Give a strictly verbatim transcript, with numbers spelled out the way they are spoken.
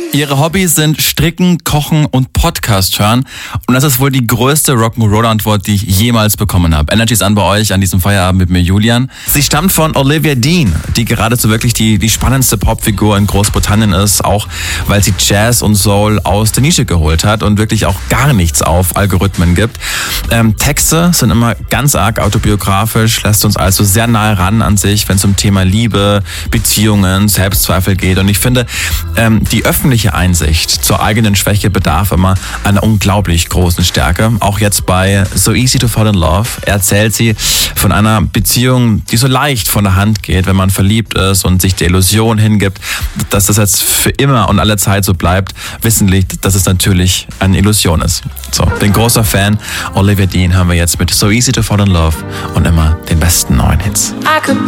Ihre Hobbys sind Stricken, Kochen und Podcast hören. Und das ist wohl die größte Rock'n'Roll-Antwort, die ich jemals bekommen habe. Energy ist an bei euch an diesem Feierabend mit mir, Julian. Sie stammt von Olivia Dean, die geradezu wirklich die, die spannendste Popfigur in Großbritannien ist, auch weil sie Jazz und Soul aus der Nische geholt hat und wirklich auch gar nichts auf Algorithmen gibt. Ähm, Texte sind immer ganz arg autobiografisch, lässt uns also sehr nahe ran an sich, wenn es um Thema Liebe, Beziehungen, Selbstzweifel geht. Und ich finde, ähm, die öffentliche Einsicht zur eigenen Schwäche bedarf immer einer unglaublich großen Stärke. Auch jetzt bei So Easy to Fall in Love erzählt sie von einer Beziehung, die so leicht von der Hand geht, wenn man verliebt ist und sich der Illusion hingibt, dass das jetzt für immer und alle Zeit so bleibt, wissentlich, dass es natürlich eine Illusion ist. So, bin großer Fan. Olivia Dean haben wir jetzt mit So Easy to Fall in Love und immer den besten neuen Hits. I could